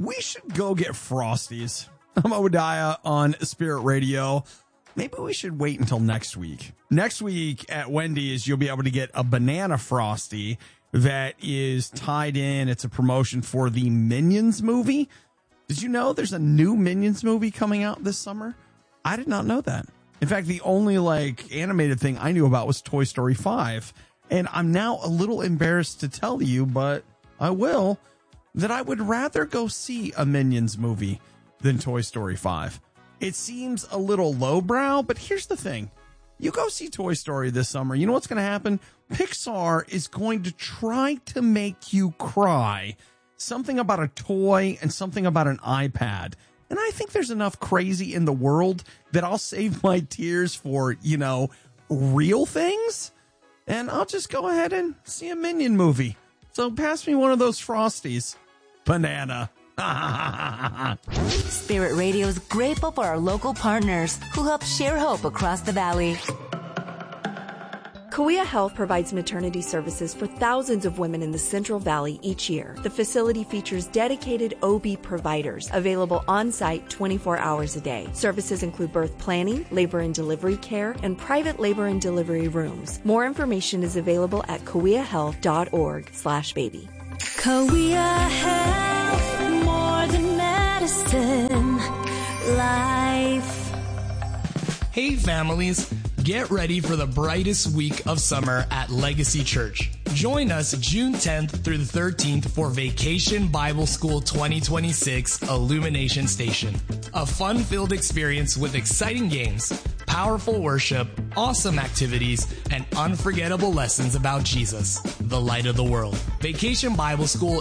we should go get Frosties. I'm Obadiah on Spirit Radio. Maybe we should wait until next week. Next week at Wendy's, you'll be able to get a banana Frosty that is tied in. It's a promotion for the Minions movie. Did you know there's a new Minions movie coming out this summer? I did not know that. In fact, the only animated thing I knew about was Toy Story 5. And I'm now a little embarrassed to tell you, but I will, that I would rather go see a Minions movie than Toy Story 5. It seems a little lowbrow, but here's the thing. You go see Toy Story this summer, you know what's going to happen? Pixar is going to try to make you cry. Something about a toy and something about an iPad. And I think there's enough crazy in the world that I'll save my tears for, real things. And I'll just go ahead and see a Minion movie. So pass me one of those Frosties. Banana. Spirit Radio is grateful for our local partners who help share hope across the valley. Kauai Health provides maternity services for thousands of women in the Central Valley each year. The facility features dedicated OB providers available on-site 24 hours a day. Services include birth planning, labor and delivery care, and private labor and delivery rooms. More information is available at kauaihealth.org/baby. Kauai Health, more than medicine, life. Hey families, get ready for the brightest week of summer at Legacy Church. Join us June 10th through the 13th for Vacation Bible School 2026 Illumination Station. A fun-filled experience with exciting games, powerful worship, awesome activities, and unforgettable lessons about Jesus, the light of the world. Vacation Bible School